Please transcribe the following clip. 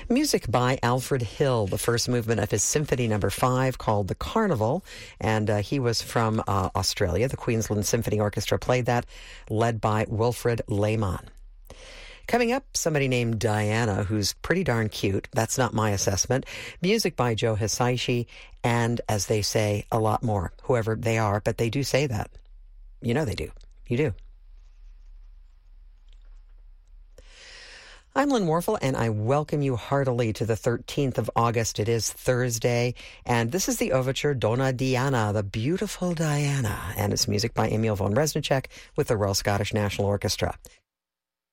Music by Alfred Hill, the first movement of his Symphony No. 5 called The Carnival, and he was from Australia. The Queensland Symphony Orchestra played that, led by Wilfred Lehmann. Coming up, somebody named Diana, who's pretty darn cute. That's not my assessment. Music by Joe Hisaishi, and, as they say, a lot more. Whoever they are, but they do say that. You know they do. You do. I'm Lynn Warfel, and I welcome you heartily to the 13th of August. It is Thursday, and this is the overture Donna Diana, the beautiful Diana, and it's music by Emil von Reznicek with the Royal Scottish National Orchestra.